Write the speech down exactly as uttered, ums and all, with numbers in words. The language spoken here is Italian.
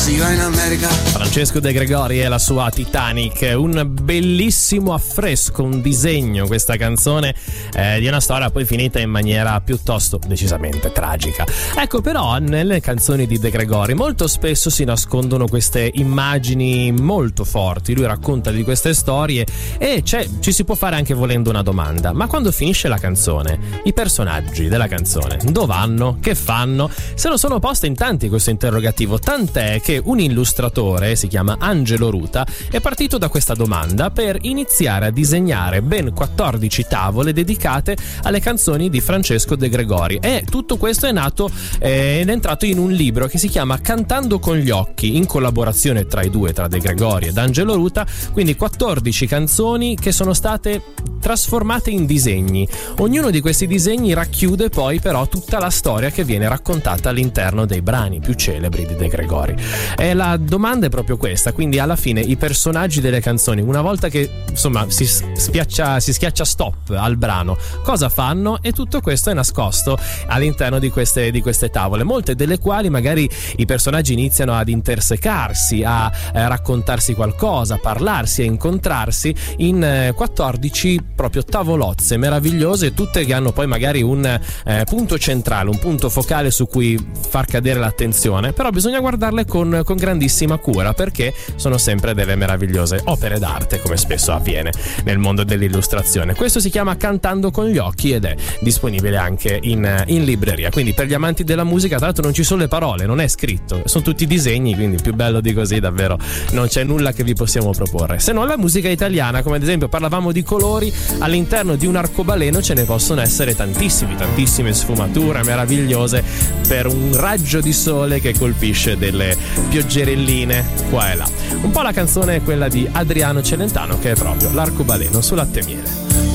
si va in America. Francesco De Gregori e la sua Titanic, un bellissimo affresco, un disegno questa canzone eh, di una storia poi finita in maniera piuttosto decisamente tragica. Ecco, però nelle canzoni di De Gregori molto spesso si nascondono queste immagini molto forti. Lui racconta di queste storie e c'è, ci si può fare anche volendo una domanda: ma quando finisce la canzone, i personaggi della canzone dove vanno? Che fanno? Se lo sono poste in tanti questo interrogativo, tant'è che un illustratore, si chiama Angelo Ruta, è partito da questa domanda per iniziare a disegnare ben quattordici tavole dedicate alle canzoni di Francesco De Gregori, e tutto questo è nato eh, ed è entrato in un libro che si chiama Cantando con gli occhi, in collaborazione tra i due, tra De Gregori ed Angelo Ruta. Quindi quattordici canzoni che sono state trasformate in disegni. Ognuno di questi disegni racchiude poi però tutta la storia che viene raccontata all'interno dei brani più celebri di De Gregori. E la domanda è proprio questa, quindi alla fine i personaggi delle canzoni, una volta che insomma si spiaccia, si schiaccia stop al brano, cosa fanno? E tutto questo è nascosto all'interno di queste, di queste tavole, molte delle quali magari i personaggi iniziano ad intersecarsi, a eh, raccontarsi qualcosa, a parlarsi, a incontrarsi in eh, quattordici proprio tavolozze meravigliose, tutte che hanno poi magari un eh, punto centrale, un punto focale su cui far cadere l'attenzione, però bisogna guardarle con, con grandissima cura, perché sono sempre delle meravigliose opere d'arte, come spesso avviene nel mondo dell'illustrazione. Questo si chiama Cantando con gli occhi ed è disponibile anche in, in libreria, quindi per gli amanti della musica, tra l'altro non ci sono le parole, non è scritto, sono tutti disegni, quindi più bello di così davvero non c'è nulla che vi possiamo proporre, se non la musica italiana. Come ad esempio parlavamo di colori, all'interno di un arcobaleno ce ne possono essere tantissimi, tantissime sfumature meravigliose per un raggio di sole che colpisce delle pioggerelline qua e là. Un po' la canzone è quella di Adriano Celentano, che è proprio l'arcobaleno sul latte e miele.